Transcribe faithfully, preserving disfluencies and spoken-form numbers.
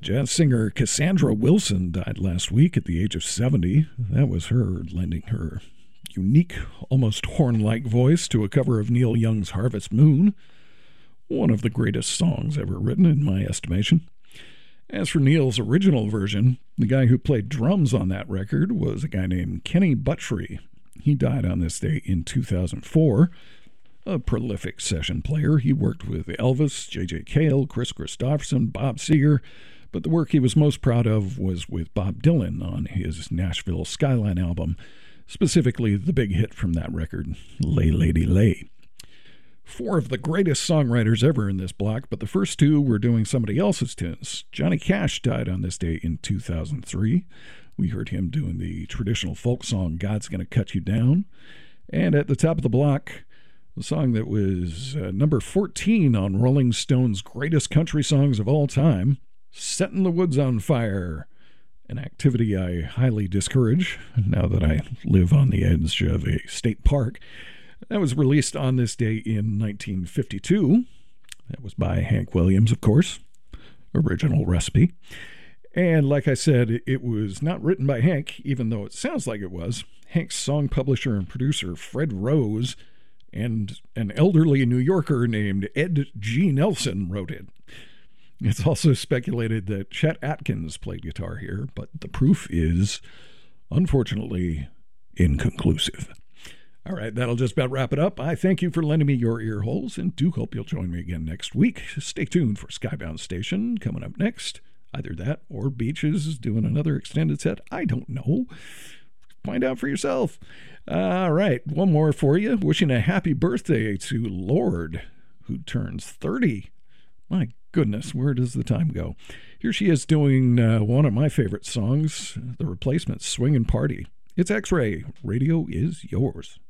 Jazz singer Cassandra Wilson died last week at the age of seventy. That was her lending her unique, almost horn-like voice to a cover of Neil Young's Harvest Moon, one of the greatest songs ever written in my estimation. As for Neil's original version, the guy who played drums on that record was a guy named Kenny Buttrey. He died on this day in two thousand four. A prolific session player, he worked with Elvis, J J Cale, Chris Christopherson, Bob Seger, but the work he was most proud of was with Bob Dylan on his Nashville Skyline album, specifically the big hit from that record, Lay Lady Lay. Four of the greatest songwriters ever in this block, but the first two were doing somebody else's tunes. Johnny Cash died on this day in two thousand three. We heard him doing the traditional folk song, God's Gonna Cut You Down. And at the top of the block, the song that was uh, number fourteen on Rolling Stone's greatest country songs of all time, Setting the Woods on Fire, an activity I highly discourage now that I live on the edge of a state park. That was released on this day in nineteen fifty-two. That was by Hank Williams, of course. Original recipe. And like I said, it was not written by Hank, even though it sounds like it was. Hank's song publisher and producer, Fred Rose, and an elderly New Yorker named Ed G. Nelson wrote it. It's also speculated that Chet Atkins played guitar here, but the proof is, unfortunately, inconclusive. All right, that'll just about wrap it up. I thank you for lending me your ear holes, and do hope you'll join me again next week. Stay tuned for Skybound Station coming up next. Either that or Beaches doing another extended set. I don't know. Find out for yourself. All right, one more for you. Wishing a happy birthday to Lorde, who turns thirty. My goodness, where does the time go? Here she is doing uh, one of my favorite songs, The Replacements' Swingin' Party. It's X-Ray. Radio is yours.